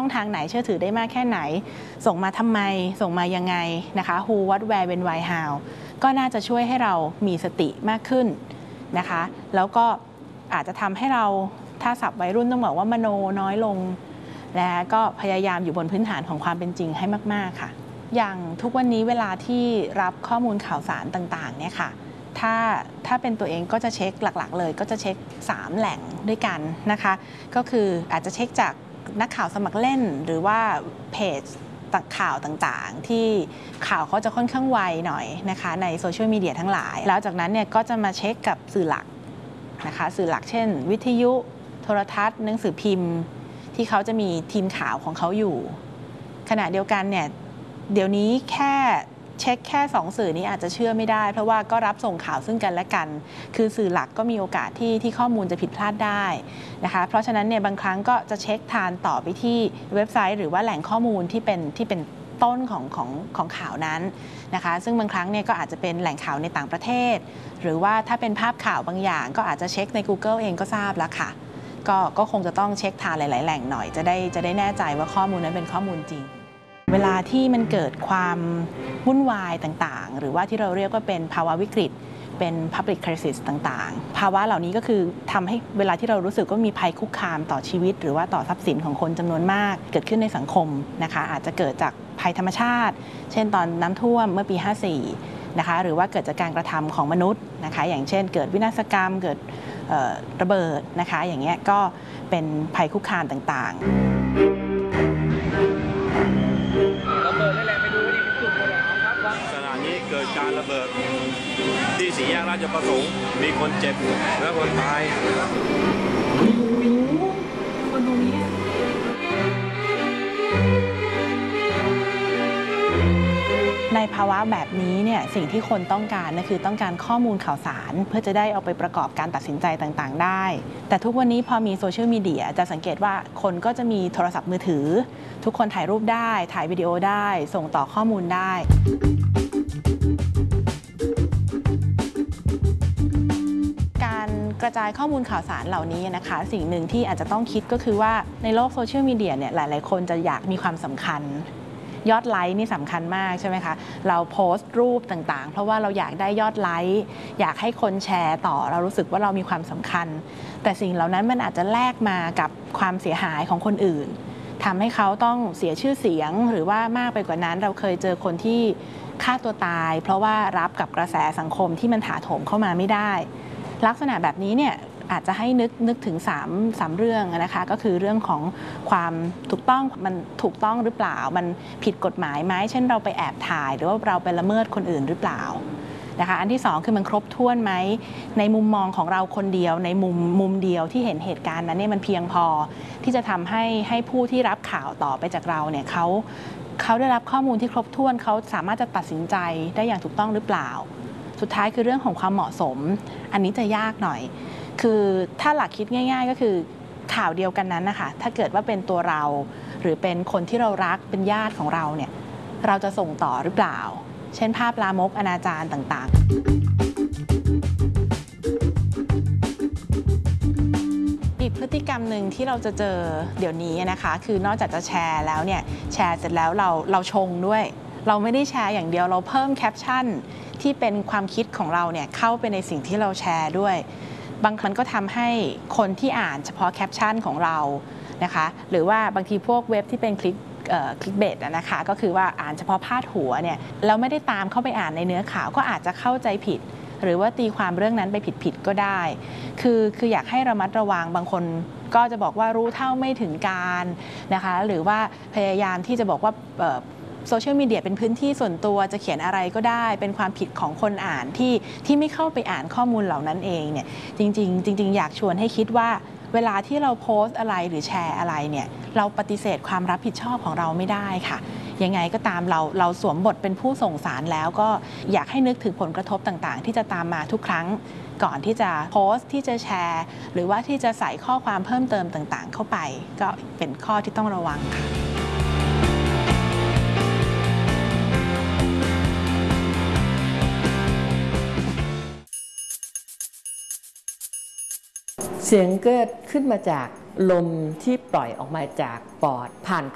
องทางไหนเชื่อถือได้มากแค่ไหนส่งมาทำไมส่งมายังไงนะคะ who what where when why how ก็น่าจะช่วยให้เรามีสติมากขึ้นนะคะแล้วก็อาจจะทำให้เราถ้าศัพท์วัยรุ่นต้องบอกว่ามโนน้อยลงและก็พยายามอยู่บนพื้นฐานของความเป็นจริงให้มากๆค่ะอย่างทุกวันนี้เวลาที่รับข้อมูลข่าวสารต่างๆเนี่ยค่ะถ้าเป็นตัวเองก็จะเช็คหลักๆเลยก็จะเช็ค3แหล่งด้วยกันนะคะก็คืออาจจะเช็คจากนักข่าวสมัครเล่นหรือว่าเพจข่าวต่างๆที่ข่าวเขาจะค่อนข้างไวหน่อยนะคะในโซเชียลมีเดียทั้งหลายแล้วจากนั้นเนี่ยก็จะมาเช็คกับสื่อหลักนะคะสื่อหลักเช่นวิทยุโทรทัศน์หนังสือพิมพ์ที่เขาจะมีทีมข่าวของเขาอยู่ขณะเดียวกันเนี่ยเดี๋ยวนี้แค่เช็คแค่2สื่อนี้อาจจะเชื่อไม่ได้เพราะว่าก็รับส่งข่าวซึ่งกันและกันคือสื่อหลักก็มีโอกาสที่ข้อมูลจะผิดพลาดได้นะคะเพราะฉะนั้นเนี่ยบางครั้งก็จะเช็คทานต่อไปที่เว็บไซต์หรือว่าแหล่งข้อมูลที่เป็นต้นของข่าวนั้นนะคะซึ่งบางครั้งเนี่ยก็อาจจะเป็นแหล่งข่าวในต่างประเทศหรือว่าถ้าเป็นภาพข่าวบางอย่างก็อาจจะเช็คใน Google เองก็ทราบแล้วค่ะก็คงจะต้องเช็คทานหลายๆแหล่งหน่อยจะได้แน่ใจว่าข้อมูลนั้นเป็นข้อมูลจริงเวลาที่มันเกิดความวุ่นวายต่างๆหรือว่าที่เราเรียกว่าเป็นภาวะวิกฤตเป็น public crisis ต่างๆภาวะเหล่านี้ก็คือทำให้เวลาที่เรารู้สึกว่ามีภัยคุกคามต่อชีวิตหรือว่าต่อทรัพย์สินของคนจำนวนมากเกิดขึ้นในสังคมนะคะอาจจะเกิดจากภัยธรรมชาติเช่นตอนน้ำท่วมเมื่อปี 54นะคะหรือว่าเกิดจากการกระทำของมนุษย์นะคะอย่างเช่นเกิดวินาศกรรมเกิดระเบิดนะคะอย่างเงี้ยก็เป็นภัยคุกคามต่างๆระเบิดนี่แหละไปดูนี่จุดบนเขาครับขณะนี้เกิดการระเบิดที่สี่แยกราชประสงค์มีคนเจ็บและคนตายคนตรงนี้ในภาวะแบบนี้เนี่ยสิ่งที่คนต้องการนะคือต้องการข้อมูลข่าวสารเพื่อจะได้เอาไปประกอบการตัดสินใจต่างๆได้แต่ทุกวันนี้พอมีโซเชียลมีเดียจะสังเกตว่าคนก็จะมีโทรศัพท์มือถือทุกคนถ่ายรูปได้ถ่ายวิดีโอได้ส่งต่อข้อมูลได้การกระจายข้อมูลข่าวสารเหล่านี้นะคะสิ่งหนึ่งที่อาจจะต้องคิดก็คือว่าในโลกโซเชียลมีเดียเนี่ยหลายๆคนจะอยากมีความสำคัญยอดไลค์นี่สำคัญมากใช่ไหมคะเราโพสต์รูปต่างๆเพราะว่าเราอยากได้ยอดไลค์อยากให้คนแชร์ต่อเรารู้สึกว่าเรามีความสำคัญแต่สิ่งเหล่านั้นมันอาจจะแลกมากับความเสียหายของคนอื่นทำให้เขาต้องเสียชื่อเสียงหรือว่ามากไปกว่านั้นเราเคยเจอคนที่ฆ่าตัวตายเพราะว่ารับกับกระแสสังคมที่มันถาโถมเข้ามาไม่ได้ลักษณะแบบนี้เนี่ยอาจจะให้นึกถึง3เรื่องนะคะก็คือเรื่องของความถูกต้องมันถูกต้องหรือเปล่ามันผิดกฎหมายไหมเช่นเราไปแอบถ่ายหรือว่าเราไปละเมิดคนอื่นหรือเปล่านะคะอันที่2คือมันครบถ้วนไหมในมุมมองของเราคนเดียวในมุมเดียวที่เห็นเหตุการณ์นั้นเนี่ยมันเพียงพอที่จะทำให้ผู้ที่รับข่าวต่อไปจากเราเนี่ยเขาได้รับข้อมูลที่ครบถ้วนเขาสามารถจะตัดสินใจได้อย่างถูกต้องหรือเปล่าสุดท้ายคือเรื่องของความเหมาะสมอันนี้จะยากหน่อยคือถ้าหลักคิดง่ายๆก็คือข่าวเดียวกันนั้นนะคะถ้าเกิดว่าเป็นตัวเราหรือเป็นคนที่เรารักเป็นญาติของเราเนี่ยเราจะส่งต่อหรือเปล่าเช่นภาพลามกอนาจารต่างๆอีกพฤติกรรมหนึ่งที่เราจะเจอเดี๋ยวนี้นะคะคือนอกจากจะแชร์แล้วเนี่ยแชร์เสร็จแล้วเราชงด้วยเราไม่ได้แชร์อย่างเดียวเราเพิ่มแคปชั่นที่เป็นความคิดของเราเนี่ยเข้าไปในสิ่งที่เราแชร์ด้วยมันก็ทำให้คนที่อ่านเฉพาะแคปชั่นของเรานะคะหรือว่าบางทีพวกเว็บที่เป็นคลิกเบสนะคะก็คือว่าอ่านเฉพาะพาดหัวเนี่ยแล้วไม่ได้ตามเข้าไปอ่านในเนื้อข่าวก็อาจจะเข้าใจผิดหรือว่าตีความเรื่องนั้นไปผิดก็ได้คืออยากให้ระมัดระวังบางคนก็จะบอกว่ารู้เท่าไม่ถึงการนะคะหรือว่าพยายามที่จะบอกว่าโซเชียลมีเดียเป็นพื้นที่ส่วนตัวจะเขียนอะไรก็ได้เป็นความผิดของคนอ่านที่ไม่เข้าไปอ่านข้อมูลเหล่านั้นเองเนี่ยจริงอยากชวนให้คิดว่าเวลาที่เราโพสต์อะไรหรือแชร์อะไรเนี่ยเราปฏิเสธความรับผิดชอบของเราไม่ได้ค่ะยังไงก็ตามเราสวมบทเป็นผู้ส่งสารแล้วก็อยากให้นึกถึงผลกระทบต่างๆที่จะตามมาทุกครั้งก่อนที่จะโพสต์ที่จะแชร์หรือว่าที่จะใส่ข้อความเพิ่มเติมต่างๆเข้าไปก็เป็นข้อที่ต้องระวังค่ะเสียงเกิดขึ้นมาจากลมที่ปล่อยออกมาจากปอดผ่าน